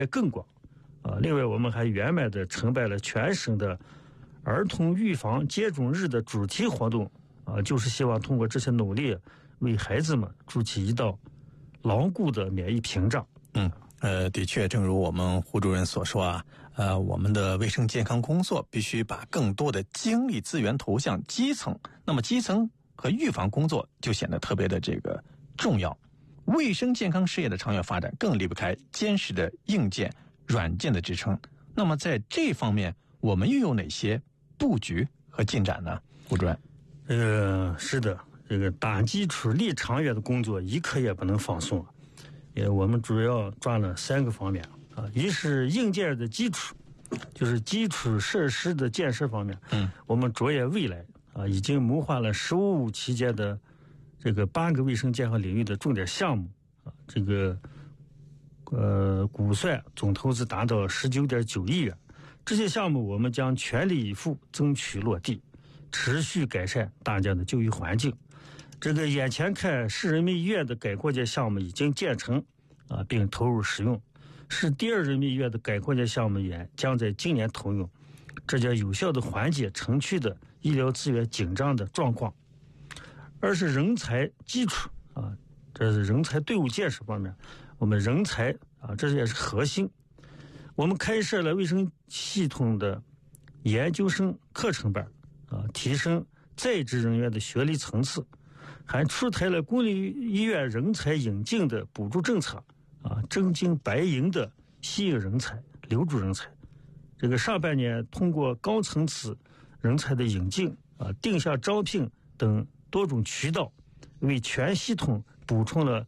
更广。另外我们还圆满地承办了全省的儿童预防接种日的主题活动，就是希望通过这些努力，为孩子们筑起一道牢固的免疫屏障。 的确，正如我们胡主任所说啊，我们的卫生健康工作必须把更多的精力资源投向基层，那么基层和预防工作就显得特别的这个重要。卫生健康事业的长远发展更离不开坚实的硬件、软件的支撑。那么在这方面，我们又有哪些布局和进展呢？胡主任， 是的，这个打基础立长远的工作一刻也不能放松。我们主要抓了3个方面一是硬件的基础，就是基础设施的建设方面。我们着眼未来已经谋划了15期间的这个8个卫生健康领域的重点项目这个估算总投资达到19.9亿元。这些项目我们将全力以赴争取落地，持续改善大家的就医环境。这个眼前看市人民医院的改扩建项目已经建成并投入使用，市第2人民医院的改扩建项目也将在今年投用，这将有效地缓解城区的医疗资源紧张的状况。二是人才基础这是人才队伍建设方面，我们人才这也是核心。我们开设了卫生系统的研究生课程班提升在职人员的学历层次，还出台了公立医院人才引进的补助政策真金白银的吸引人才、留住人才。这个上半年通过高层次人才的引进定向招聘等多种渠道，为全系统补充了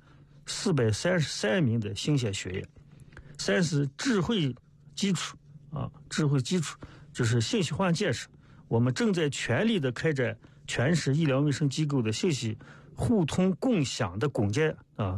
433名的新鲜血液。3是智慧基础智慧基础就是信息化建设，我们正在全力的开展全市医疗卫生机构的信息互通共享的攻坚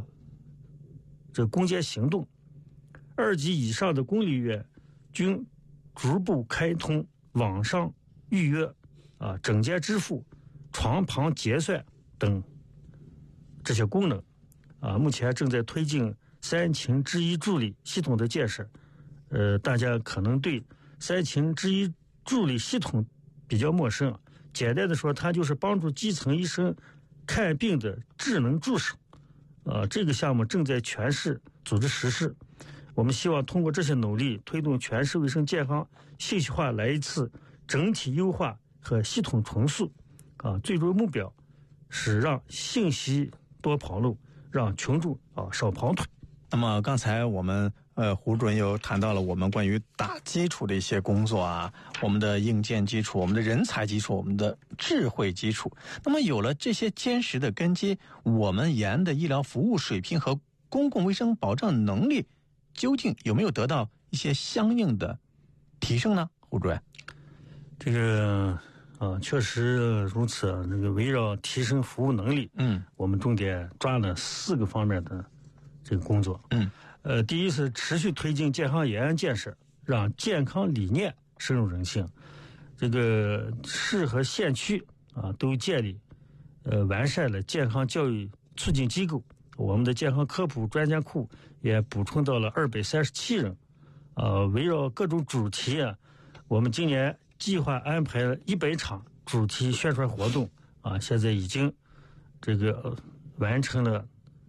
行动。2级以上的公立医院均逐步开通网上预约诊间支付、床旁结算等这些功能目前正在推进3秦之一助理系统的建设。大家可能对3秦之一助理系统比较陌生，简单的说，它就是帮助基层医生看病的智能助手。这个项目正在全市组织实施。我们希望通过这些努力，推动全市卫生健康信息化来一次整体优化和系统重塑。最终目标是让信息多跑路，让群众少跑腿。 那么刚才我们胡主任又谈到了我们关于打基础的一些工作我们的硬件基础、我们的人才基础、我们的智慧基础。那么有了这些坚实的根基，我们延安的医疗服务水平和公共卫生保障能力究竟有没有得到一些相应的提升呢？胡主任， 这个确实如此。这个围绕提升服务能力，我们重点抓了4个方面的这个工作。第一是持续推进健康延安建设，让健康理念深入人心。这个市和县区都建立完善了健康教育促进机构，我们的健康科普专家库也补充到了237人。围绕各种主题我们今年计划安排了100场主题宣传活动现在已经这个完成了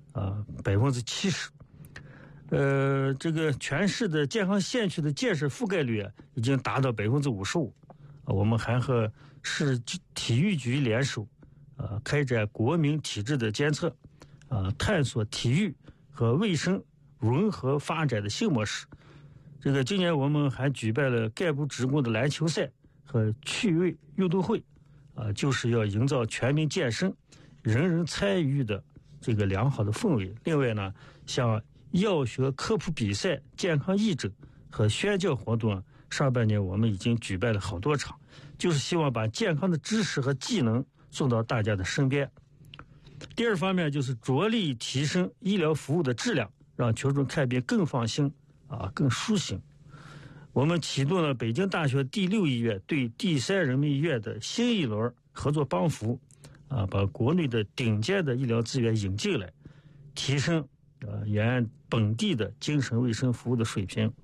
70%。这个全市的健康县区的建设覆盖率已经达到55%。我们还和市体育局联手开展国民体质的监测探索体育和卫生融合发展的新模式。这个今年我们还举办了干部职工的篮球赛和趣味运动会就是要营造全民健身、人人参与的这个良好的氛围。另外呢，像药学科普比赛、健康义诊和宣教活动上半年我们已经举办了好多场，就是希望把健康的知识和技能送到大家的身边。第二方面就是着力提升医疗服务的质量，让群众看病更放心更舒心。我们启动了北京大学第6医院对第3人民医院的新一轮合作帮扶把国内的顶尖的医疗资源引进来，提升延安本地的精神卫生服务的水平。